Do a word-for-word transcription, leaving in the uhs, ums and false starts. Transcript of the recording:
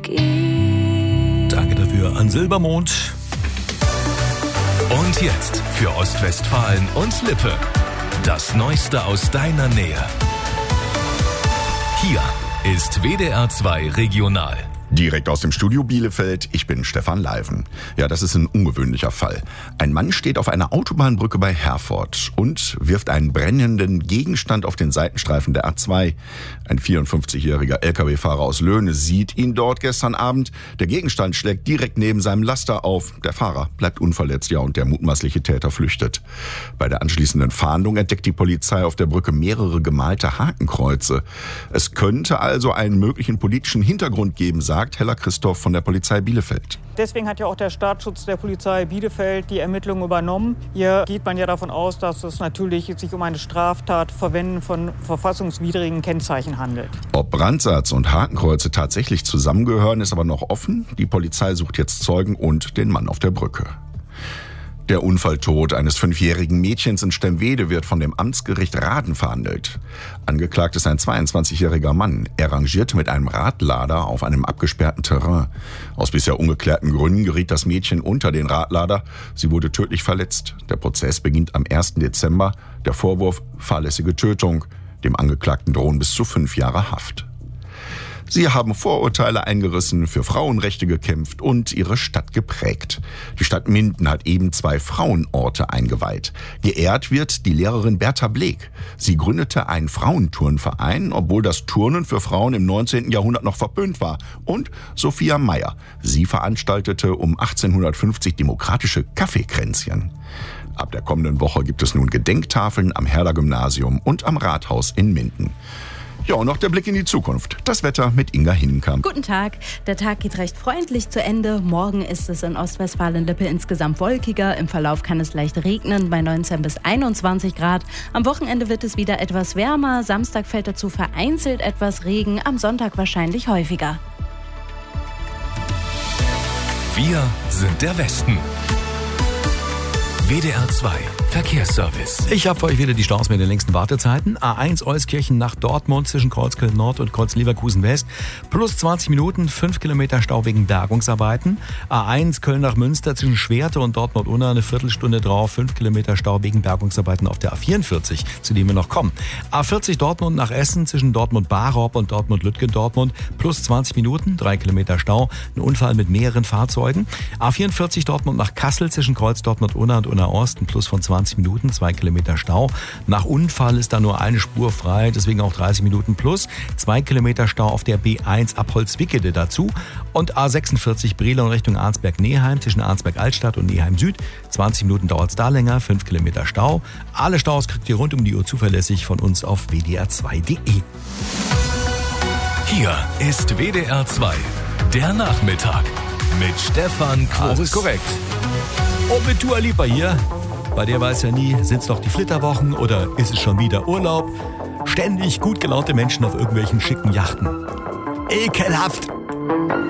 gibt. Danke dafür an Silbermond. Und jetzt für Ostwestfalen und Lippe. Das Neueste aus deiner Nähe. Hier ist W D R zwei Regional. Direkt aus dem Studio Bielefeld, ich bin Stefan Leiven. Ja, das ist ein ungewöhnlicher Fall. Ein Mann steht auf einer Autobahnbrücke bei Herford und wirft einen brennenden Gegenstand auf den Seitenstreifen der A zwei. Ein vierundfünfzigjähriger L K W-Fahrer aus Löhne sieht ihn dort gestern Abend. Der Gegenstand schlägt direkt neben seinem Laster auf. Der Fahrer bleibt unverletzt, ja, und der mutmaßliche Täter flüchtet. Bei der anschließenden Fahndung entdeckt die Polizei auf der Brücke mehrere gemalte Hakenkreuze. Es könnte also einen möglichen politischen Hintergrund geben, sagt Hella Christoph von der Polizei Bielefeld. Deswegen hat ja auch der Staatsschutz der Polizei Bielefeld die Ermittlungen übernommen. Hier geht man ja davon aus, dass es natürlich sich um eine Straftat Verwenden von verfassungswidrigen Kennzeichen handelt. Ob Brandsatz und Hakenkreuze tatsächlich zusammengehören, ist aber noch offen. Die Polizei sucht jetzt Zeugen und den Mann auf der Brücke. Der Unfalltod eines fünfjährigen Mädchens in Stemwede wird von dem Amtsgericht Raden verhandelt. Angeklagt ist ein zweiundzwanzigjähriger Mann. Er rangierte mit einem Radlader auf einem abgesperrten Terrain. Aus bisher ungeklärten Gründen geriet das Mädchen unter den Radlader. Sie wurde tödlich verletzt. Der Prozess beginnt am ersten Dezember. Der Vorwurf fahrlässige Tötung. Dem Angeklagten drohen bis zu fünf Jahre Haft. Sie haben Vorurteile eingerissen, für Frauenrechte gekämpft und ihre Stadt geprägt. Die Stadt Minden hat eben zwei Frauenorte eingeweiht. Geehrt wird die Lehrerin Bertha Bleek. Sie gründete einen Frauenturnverein, obwohl das Turnen für Frauen im neunzehnten Jahrhundert noch verpönt war. Und Sophia Meyer. Sie veranstaltete um achtzehnhundertfünfzig demokratische Kaffeekränzchen. Ab der kommenden Woche gibt es nun Gedenktafeln am Herder-Gymnasium und am Rathaus in Minden. Ja, und noch der Blick in die Zukunft. Das Wetter mit Inga Hinnenkamp. Guten Tag. Der Tag geht recht freundlich zu Ende. Morgen ist es in Ostwestfalen-Lippe insgesamt wolkiger. Im Verlauf kann es leicht regnen bei neunzehn bis einundzwanzig Grad. Am Wochenende wird es wieder etwas wärmer. Samstag fällt dazu vereinzelt etwas Regen. Am Sonntag wahrscheinlich häufiger. Wir sind der Westen. W D R zwei Verkehrsservice. Ich habe für euch wieder die Staus mit den längsten Wartezeiten. A eins Euskirchen nach Dortmund zwischen Kreuzköln Nord und Kreuz-Leverkusen West. Plus zwanzig Minuten, fünf Kilometer Stau wegen Bergungsarbeiten. A eins Köln nach Münster zwischen Schwerte und Dortmund-Unna eine Viertelstunde drauf. fünf Kilometer Stau wegen Bergungsarbeiten auf der A vierundvierzig, zu dem wir noch kommen. A vierzig Dortmund nach Essen zwischen Dortmund-Barop und Dortmund-Lütgendortmund. Plus zwanzig Minuten, drei Kilometer Stau. Ein Unfall mit mehreren Fahrzeugen. A vierundvierzig Dortmund nach Kassel zwischen Kreuz Dortmund-Unna und Unna-Ost. Ein Plus von zwanzig Minuten, zwei Kilometer Stau. Nach Unfall ist da nur eine Spur frei, deswegen auch dreißig Minuten plus. zwei Kilometer Stau auf der B eins ab Holzwickede dazu. Und A sechsundvierzig Brilon Richtung Arnsberg-Neheim zwischen Arnsberg-Altstadt und Neheim Süd. zwanzig Minuten dauert es da länger, fünf Kilometer Stau. Alle Staus kriegt ihr rund um die Uhr zuverlässig von uns auf w d r zwei punkt d e. Hier ist W D R zwei, der Nachmittag mit Stefan Quos. Das ist korrekt. Und mit Dua Lipa hier. Bei der weiß ja nie, sind es noch die Flitterwochen oder ist es schon wieder Urlaub? Ständig gut gelaunte Menschen auf irgendwelchen schicken Yachten. Ekelhaft!